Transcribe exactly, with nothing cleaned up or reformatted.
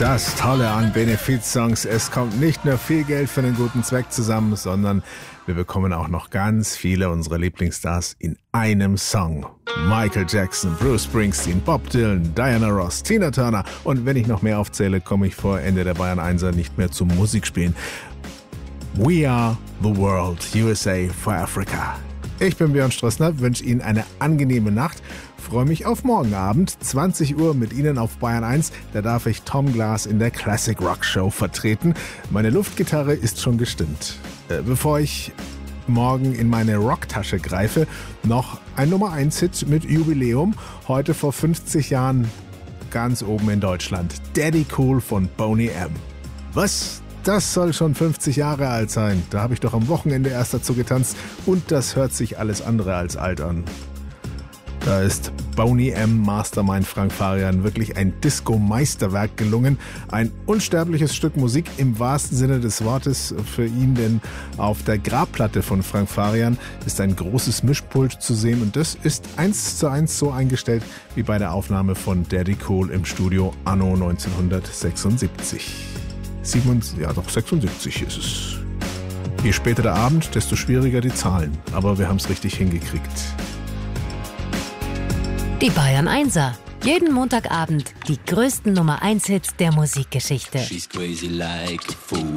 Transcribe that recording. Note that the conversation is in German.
Das Tolle an Benefizsongs, es kommt nicht nur viel Geld für einen guten Zweck zusammen, sondern wir bekommen auch noch ganz viele unserer Lieblingsstars in einem Song. Michael Jackson, Bruce Springsteen, Bob Dylan, Diana Ross, Tina Turner und wenn ich noch mehr aufzähle, komme ich vor Ende der Bayern Einser nicht mehr zum Musikspielen. We are the world, U S A for Africa. Ich bin Björn Strossner, wünsche Ihnen eine angenehme Nacht. Freue mich auf morgen Abend, zwanzig Uhr mit Ihnen auf Bayern eins. Da darf ich Tom Glas in der Classic Rock Show vertreten. Meine Luftgitarre ist schon gestimmt. Äh, bevor ich morgen in meine Rocktasche greife, noch ein Nummer eins Hit mit Jubiläum. Heute vor fünfzig Jahren ganz oben in Deutschland. Daddy Cool von Boney M. Was? Das soll schon fünfzig Jahre alt sein. Da habe ich doch am Wochenende erst dazu getanzt und das hört sich alles andere als alt an. Da ist Boney M. Mastermind Frank Farian wirklich ein Disco-Meisterwerk gelungen. Ein unsterbliches Stück Musik im wahrsten Sinne des Wortes für ihn, denn auf der Grabplatte von Frank Farian ist ein großes Mischpult zu sehen und das ist eins zu eins so eingestellt wie bei der Aufnahme von Daddy Cool im Studio anno neunzehnhundertsechsundsiebzig. siebenundsiebzig, ja doch, sechsundsiebzig ist es. Je später der Abend, desto schwieriger die Zahlen. Aber wir haben es richtig hingekriegt. Die Bayern Einser. Jeden Montagabend die größten Nummer eins Hits der Musikgeschichte. She's crazy like a fool.